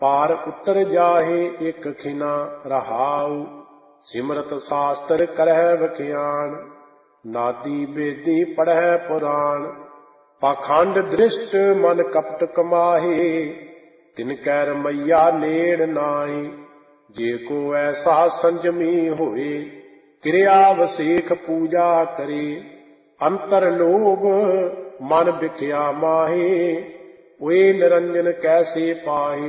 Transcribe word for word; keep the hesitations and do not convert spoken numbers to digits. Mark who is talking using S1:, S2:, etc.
S1: ਪਾਰ ਉਤਰ ਜਾਹੇ ਇੱਕ ਖਿਨਾ ਰਹਾਉ। ਸਿਮਰਤ ਸ਼ਾਸਤਰ ਕਰਹਿ ਵਖਿਆਨ, ਨਾਦੀ ਬੇਦੀ ਪੜ੍ਹੈ ਪੁਰਾਣ। ਪਾਖੰਡ ਦ੍ਰਿਸ਼ਟ ਮਨ ਕਪਟ ਕਮਾਹੇ, ਤਿਨ ਕੈ ਰਮਈਆ ਨੇੜ ਨਾਹੀ। ਜੇ ਕੋ ਐਸਾ ਸੰਜਮੀ ਹੋਏ, ਕਿਰਿਆ ਵਸੇਖ ਪੂਜਾ ਕਰੇ। ਅੰਤਰ ਲੋਭ ਮਨ ਬਿਖਿਆ ਮਾਹੇ, ਓਏ ਨਿਰੰਜਨ ਕੈਸੇ ਪਾਹੇ।